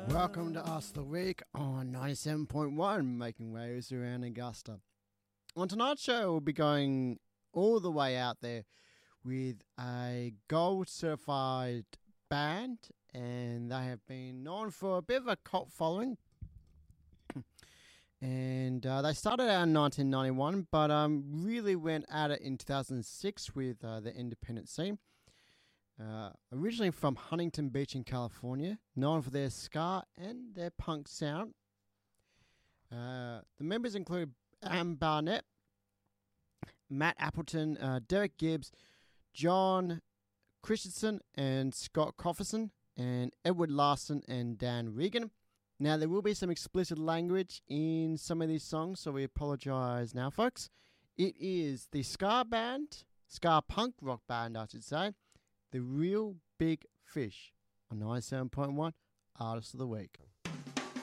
Welcome to Us the Week on 97.1, making waves around Augusta. On tonight's show, we'll be going all the way out there with a gold-certified band, and they have been known for a bit of a cult following. And they started out in 1991, but really went at it in 2006 with the independent scene. Originally from Huntington Beach in California, known for their ska and their punk sound. The members include Am Barnett, Matt Appleton, Derek Gibbs, John Christensen and Scott Cofferson, and Edward Larson and Dan Regan. Now, there will be some explicit language in some of these songs, so we apologise now, folks. It is the ska punk rock band, I should say, The Real Big Fish on 97.1 Artist of the Week.